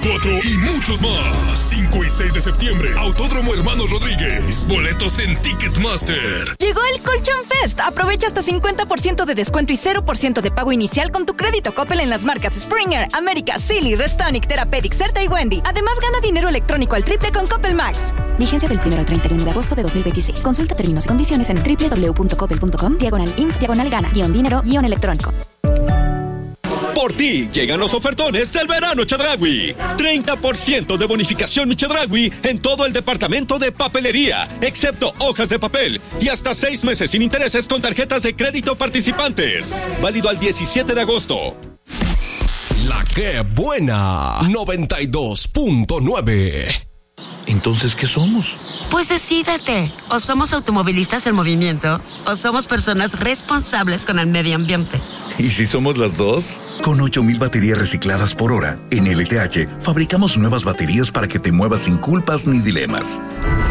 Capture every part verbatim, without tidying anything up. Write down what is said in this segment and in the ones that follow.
cuatro y muchos más. cinco y seis de septiembre, Autódromo Hermanos Rodríguez. Boletos en Ticketmaster. Llegó el Colchón Fest. Aprovecha hasta cincuenta por ciento de descuento y cero por ciento de pago inicial con tu crédito Coppel en las marcas Springer, América, Silly, Restonic, Therapeutic, Certa y Wendy. Además, gana dinero electrónico al triple con Coppel Max. Vigencia del primero al treinta y uno de agosto de dos mil veintiséis. Consulta términos y condiciones en doble u doble u doble u punto coppel punto com, diagonal inf, diagonal gana, guión dinero, guión electrónico. Por ti llegan los ofertones del verano Chedraui. treinta por ciento de bonificación mi Chedraui en todo el departamento de papelería, excepto hojas de papel, y hasta seis meses sin intereses con tarjetas de crédito participantes. Válido al diecisiete de agosto. La que buena, noventa y dos punto nueve. Entonces, ¿qué somos? Pues decídete. O somos automovilistas en movimiento, o somos personas responsables con el medio ambiente. ¿Y si somos las dos? Con ocho mil baterías recicladas por hora, en L T H fabricamos nuevas baterías para que te muevas sin culpas ni dilemas.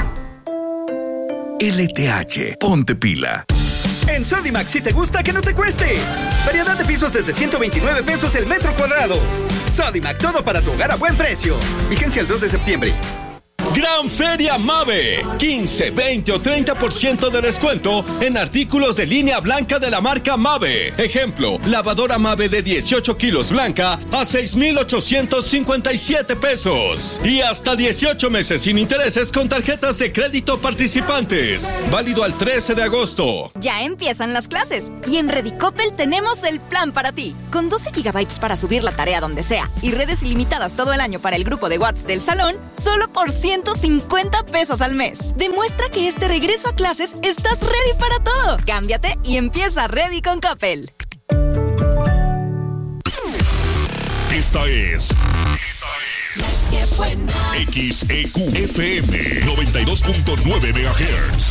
L T H, ponte pila. En Sodimac, si te gusta, que no te cueste. Variedad de pisos desde ciento veintinueve pesos el metro cuadrado. Sodimac, todo para tu hogar a buen precio. Vigencia el dos de septiembre. Gran Feria Mave. quince, veinte o treinta por ciento de descuento en artículos de línea blanca de la marca Mave. Ejemplo, lavadora Mave de dieciocho kilos blanca a seis mil ochocientos cincuenta y siete pesos. Y hasta dieciocho meses sin intereses con tarjetas de crédito participantes. Válido al trece de agosto. Ya empiezan las clases y en Redicopel tenemos el plan para ti. Con doce gigabytes para subir la tarea donde sea y redes ilimitadas todo el año para el grupo de WhatsApp del salón, solo por ciento cincuenta pesos al mes. Demuestra que este regreso a clases estás ready para todo. Cámbiate y empieza ready con Coppel. Esta es X E Q F M noventa y dos punto nueve megahertz.